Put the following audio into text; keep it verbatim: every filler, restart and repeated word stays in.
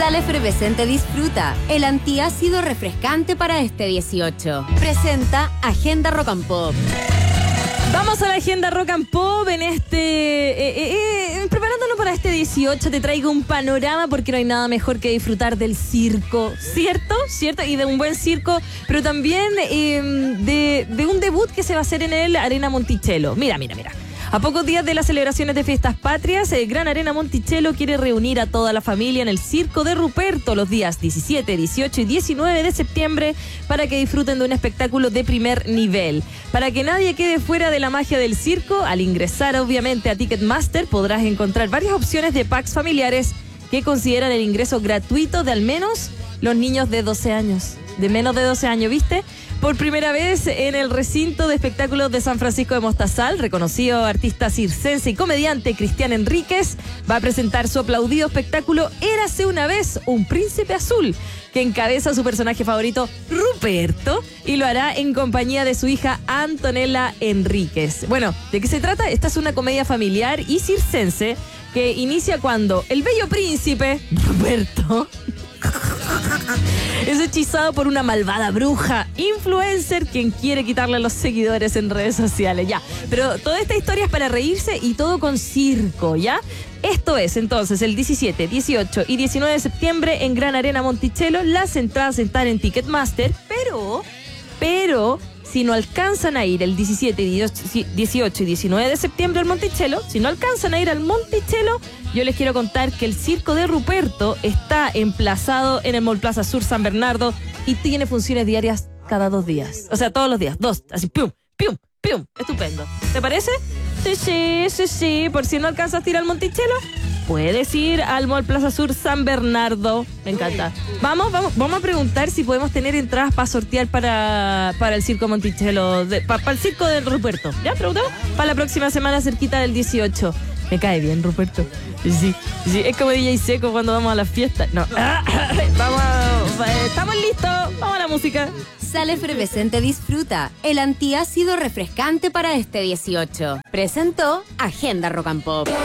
Sal Efervescente Disfruta, el antiácido refrescante para este dieciocho. Presenta Agenda Rock and Pop. Vamos a la Agenda Rock and Pop en este... Eh, eh, eh, preparándonos para este dieciocho, te traigo un panorama porque no hay nada mejor que disfrutar del circo, ¿cierto? ¿Cierto? Y de un buen circo, pero también eh, de, de un debut que se va a hacer en el Arena Monticello. Mira, mira, mira. A pocos días de las celebraciones de Fiestas Patrias, el Gran Arena Monticello quiere reunir a toda la familia en el Circo de Ruperto los días diecisiete, dieciocho y diecinueve de septiembre para que disfruten de un espectáculo de primer nivel. Para que nadie quede fuera de la magia del circo, al ingresar obviamente a Ticketmaster podrás encontrar varias opciones de packs familiares que consideran el ingreso gratuito de al menos los niños de doce años. De menos de doce años, ¿viste? Por primera vez en el recinto de espectáculos de San Francisco de Mostazal, reconocido artista circense y comediante Cristian Enríquez va a presentar su aplaudido espectáculo Érase una vez un príncipe azul, que encabeza a su personaje favorito, Ruperto, y lo hará en compañía de su hija Antonella Enríquez. Bueno, ¿de qué se trata? Esta es una comedia familiar y circense que inicia cuando el bello príncipe, Ruperto, es hechizado por una malvada bruja influencer quien quiere quitarle a los seguidores en redes sociales, ya. Pero toda esta historia es para reírse y todo con circo, ¿ya? Esto es entonces el diecisiete, dieciocho y diecinueve de septiembre en Gran Arena Monticello. Las entradas están en Ticketmaster, pero, pero... si no alcanzan a ir el diecisiete, dieciocho y diecinueve de septiembre al Monticello, si no alcanzan a ir al Monticello, yo les quiero contar que el Circo de Ruperto está emplazado en el Mall Plaza Sur San Bernardo y tiene funciones diarias cada dos días. O sea, todos los días, dos, así, pium, pium, pium. Estupendo. ¿Te parece? Sí, sí, sí, sí. Por si no alcanzas a ir al Monticello, puedes ir al Mall Plaza Sur San Bernardo. Me encanta. Vamos, vamos, vamos a preguntar si podemos tener entradas para sortear para, para el Circo Monticello, de, para, para el Circo de Ruperto. ¿Ya? ¿Preguntamos? Para la próxima semana cerquita del dieciocho. Me cae bien, Ruperto. Sí, sí. Es como D J Seco cuando vamos a las fiestas. No. Vamos, estamos listos. Vamos a la música. Sal Efervescente Disfruta, el antiácido refrescante para este dieciocho. Presentó Agenda Rock and Pop.